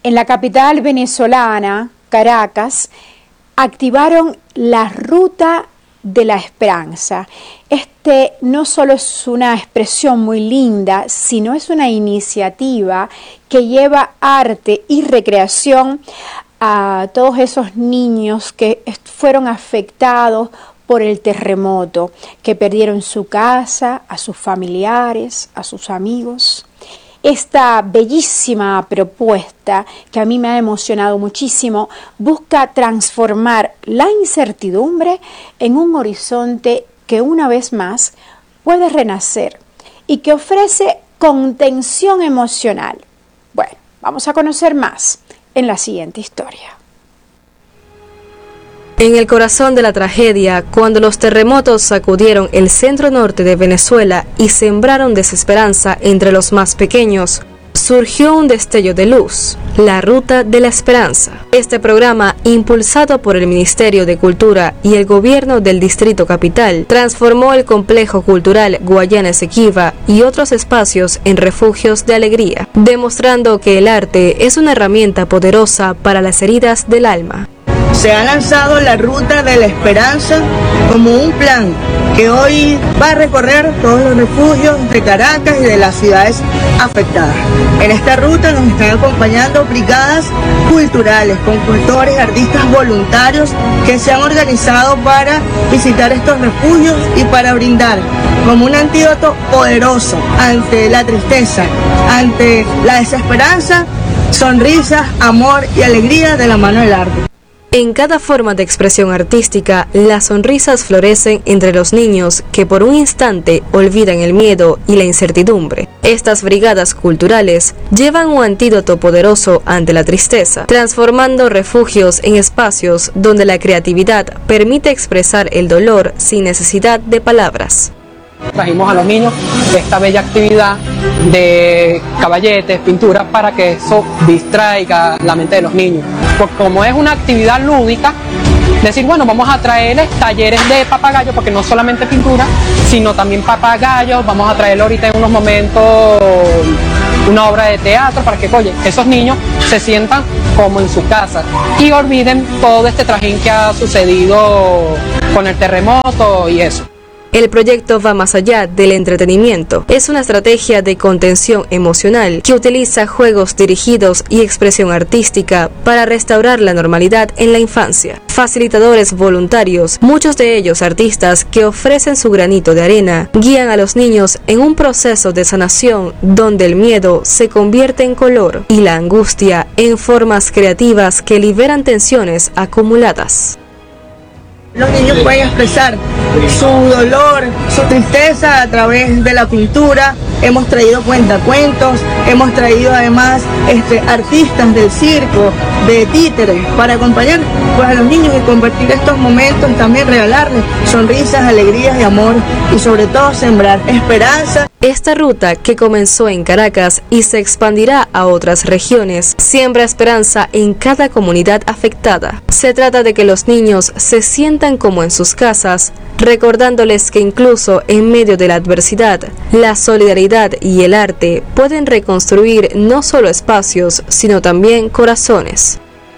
En la capital venezolana, Caracas, activaron la Ruta de la Esperanza. Este no solo es una expresión muy linda, sino es una iniciativa que lleva arte y recreación a todos esos niños que fueron afectados por el terremoto, que perdieron su casa, a sus familiares, a sus amigos. Esta bellísima propuesta, que a mí me ha emocionado muchísimo, busca transformar la incertidumbre en un horizonte que una vez más puede renacer y que ofrece contención emocional. Bueno, vamos a conocer más en la siguiente historia. En el corazón de la tragedia, cuando los terremotos sacudieron el centro norte de Venezuela y sembraron desesperanza entre los más pequeños, surgió un destello de luz, la Ruta de la Esperanza. Este programa, impulsado por el Ministerio de Cultura y el Gobierno del Distrito Capital, transformó el complejo cultural Guayana Esequiba y otros espacios en refugios de alegría, demostrando que el arte es una herramienta poderosa para las heridas del alma. Se ha lanzado la Ruta de la Esperanza como un plan que hoy va a recorrer todos los refugios de Caracas y de las ciudades afectadas. En esta ruta nos están acompañando brigadas culturales, concultores, artistas voluntarios que se han organizado para visitar estos refugios y para brindar como un antídoto poderoso ante la tristeza, ante la desesperanza, sonrisas, amor y alegría de la mano del arte. En cada forma de expresión artística, las sonrisas florecen entre los niños que por un instante olvidan el miedo y la incertidumbre. Estas brigadas culturales llevan un antídoto poderoso ante la tristeza, transformando refugios en espacios donde la creatividad permite expresar el dolor sin necesidad de palabras. Trajimos a los niños esta bella actividad de caballetes, pinturas, para que eso distraiga la mente de los niños. Porque como es una actividad lúdica, decir, bueno, vamos a traerles talleres de papagayos, porque no solamente pintura, sino también papagayos. Vamos a traerle ahorita en unos momentos una obra de teatro para que, oye, esos niños se sientan como en su casa y olviden todo este trajín que ha sucedido con el terremoto y eso. El proyecto va más allá del entretenimiento. Es una estrategia de contención emocional que utiliza juegos dirigidos y expresión artística para restaurar la normalidad en la infancia. Facilitadores voluntarios, muchos de ellos artistas que ofrecen su granito de arena, guían a los niños en un proceso de sanación donde el miedo se convierte en color y la angustia en formas creativas que liberan tensiones acumuladas. Los niños pueden expresar su dolor, su tristeza a través de la pintura. Hemos traído cuentacuentos, hemos traído además artistas del circo, de títeres, para acompañar pues, a los niños y convertir estos momentos, también regalarles sonrisas, alegrías y amor y sobre todo sembrar esperanza. Esta ruta, que comenzó en Caracas y se expandirá a otras regiones, siembra esperanza en cada comunidad afectada. Se trata de que los niños se sientan como en sus casas, recordándoles que incluso en medio de la adversidad, la solidaridad y el arte pueden reconstruir no solo espacios, sino también corazones.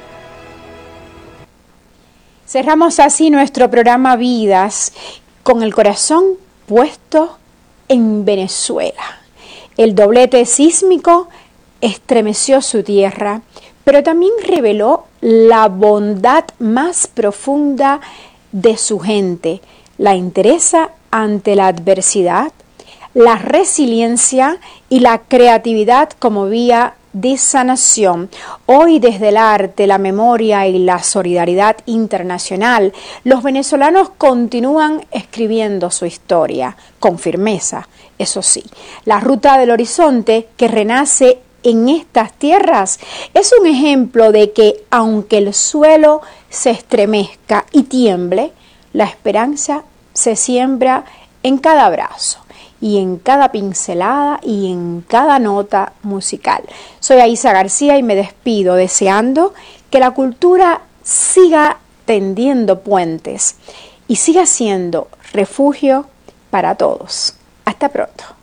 Cerramos así nuestro programa Vidas con el corazón puesto en Venezuela. El doblete sísmico estremeció su tierra, pero también reveló la bondad más profunda de su gente, la entereza ante la adversidad, la resiliencia y la creatividad como vía de sanación. Hoy, desde el arte, la memoria y la solidaridad internacional, los venezolanos continúan escribiendo su historia con firmeza. Eso sí, la Ruta del Horizonte, que renace en estas tierras, es un ejemplo de que aunque el suelo se estremezca y tiemble, la esperanza se siembra en cada abrazo y en cada pincelada y en cada nota musical. Soy Aisa García y me despido deseando que la cultura siga tendiendo puentes y siga siendo refugio para todos. Hasta pronto.